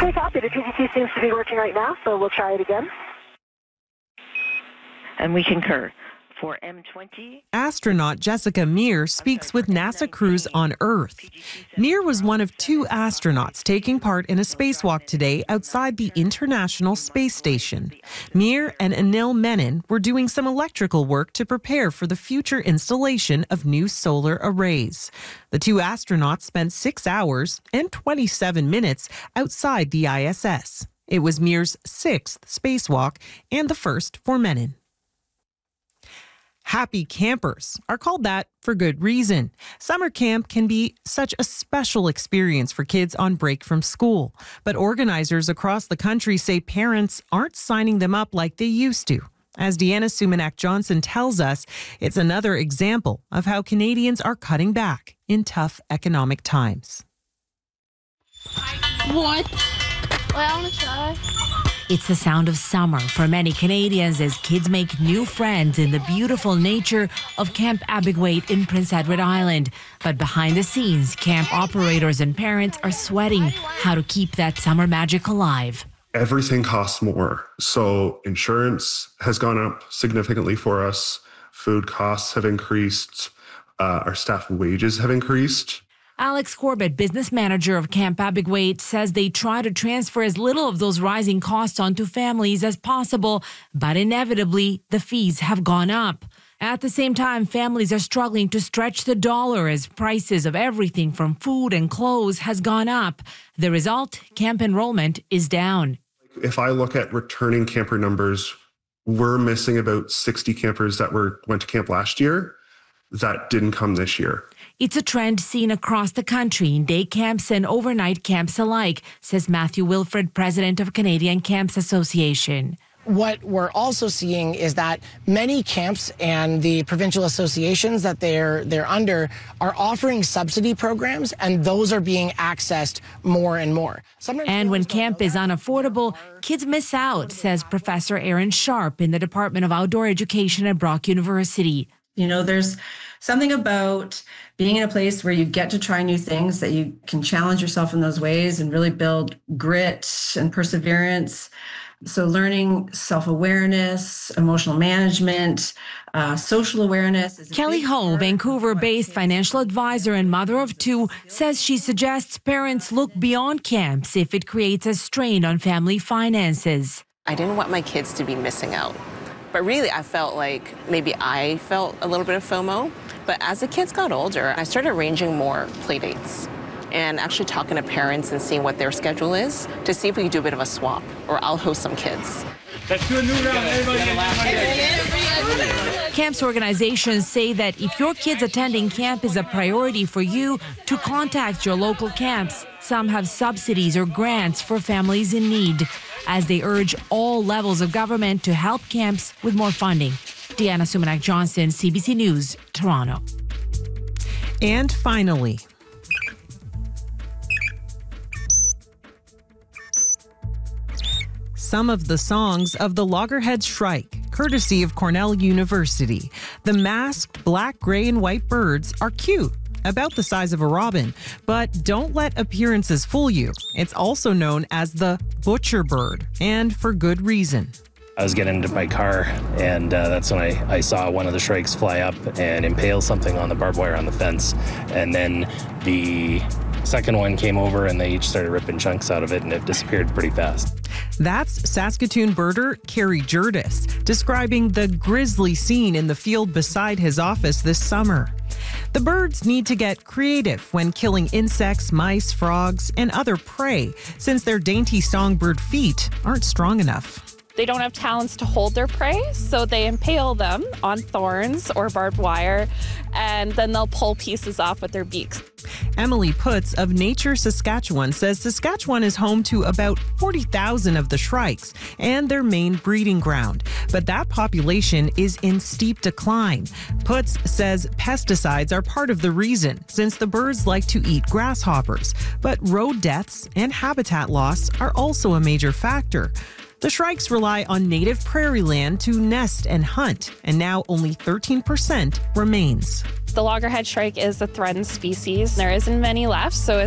Okay, copy. The TTC seems to be working right now, so we'll try it again. And we concur. For M20, astronaut Jessica Meir speaks with NASA crews on Earth. Meir was one of 2 astronauts taking part in a spacewalk today outside the International Space Station. Meir and Anil Menon were doing some electrical work to prepare for the future installation of new solar arrays. The 2 astronauts spent 6 hours and 27 minutes outside the ISS. It was Meir's 6th spacewalk and the first for Menon. Happy campers are called that for good reason. Summer camp can be such a special experience for kids on break from school. But organizers across the country say parents aren't signing them up like they used to. As Deanna Sumanak-Johnson tells us, it's another example of how Canadians are cutting back in tough economic times. What? Well, I want to try. It's the sound of summer for many Canadians as kids make new friends in the beautiful nature of Camp Abigwait in Prince Edward Island. But behind the scenes, camp operators and parents are sweating how to keep that summer magic alive. Everything costs more. So insurance has gone up significantly for us. Food costs have increased. Our staff wages have increased. Alex Corbett, business manager of Camp Abigwait, says they try to transfer as little of those rising costs onto families as possible, but inevitably the fees have gone up. At the same time, families are struggling to stretch the dollar as prices of everything from food and clothes has gone up. The result, camp enrollment is down. If I look at returning camper numbers, we're missing about 60 campers that went to camp last year that didn't come this year. It's a trend seen across the country in day camps and overnight camps alike, says Matthew Wilfred, president of Canadian Camps Association. What we're also seeing is that many camps and the provincial associations that they're under are offering subsidy programs, and those are being accessed more and more. And when camp is unaffordable, kids miss out, says Professor Aaron Sharp in the Department of Outdoor Education at Brock University. You know, there's something about being in a place where you get to try new things, that you can challenge yourself in those ways and really build grit and perseverance. So learning self-awareness, emotional management, social awareness. Kelly Ho, Vancouver-based financial advisor and mother of 2, says she suggests parents look beyond camps if it creates a strain on family finances. I didn't want my kids to be missing out. But really, I felt like maybe I felt a little bit of FOMO. But as the kids got older, I started arranging more play dates and actually talking to parents and seeing what their schedule is to see if we could do a bit of a swap, or I'll host some kids. Let's do a new round. Camps organizations say that if your kids attending camp is a priority for you, to contact your local camps. Some have subsidies or grants for families in need, as they urge all levels of government to help camps with more funding. Deanna Sumanak-Johnson, CBC News, Toronto. And finally, some of the songs of the Loggerhead Shrike, courtesy of Cornell University. The masked black, gray, and white birds are cute, about the size of a robin, but don't let appearances fool you. It's also known as the butcher bird, and for good reason. I was getting into my car, and that's when I saw one of the shrikes fly up and impale something on the barbed wire on the fence. And then the second one came over, and they each started ripping chunks out of it, and it disappeared pretty fast. That's Saskatoon birder Kerry Jurdis describing the grisly scene in the field beside his office this summer. The birds need to get creative when killing insects, mice, frogs, and other prey, since their dainty songbird feet aren't strong enough. They don't have talons to hold their prey, so they impale them on thorns or barbed wire, and then they'll pull pieces off with their beaks. Emily Putz of Nature Saskatchewan says Saskatchewan is home to about 40,000 of the shrikes and their main breeding ground. But that population is in steep decline. Putz says pesticides are part of the reason, since the birds like to eat grasshoppers. But road deaths and habitat loss are also a major factor. The shrikes rely on native prairie land to nest and hunt, and now only 13% remains. The loggerhead shrike is a threatened species. There isn't many left, so